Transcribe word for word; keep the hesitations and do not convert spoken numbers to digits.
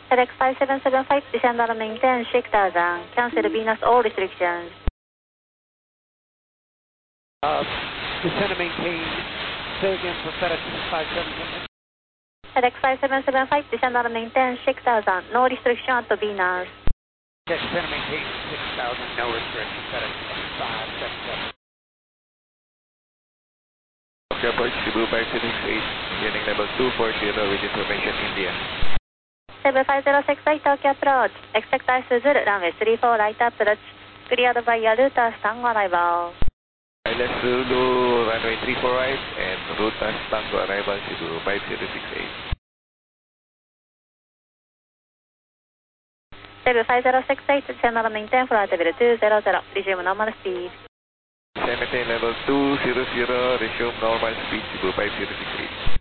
FedEx five seven seven five, descend on maintain six thousand, cancel Venus all restrictions. Uh, descend and maintain, say again for FedEx five seven seven. FedEx five seven seven five, descend on maintain six thousand, no restriction at Venus. Yes, descend and maintain six thousand, no restriction, FedEx five seven seven. Okay, approach Cebu five zero six eight, beginning level two four zero with information India. Cebu five zero six eight, Tokyo approach, expect Isuzu, runway three four right approach, cleared by Yaruta, Tango arrival. Pilot Zulu, runway three four right, and route as Tango arrival Cebu five zero six eight. Cebu five zero six eight, descend on maintain flight level two zero zero, resume normal speed. Maintain level two zero zero, resume normal speed Cebu five zero six eight.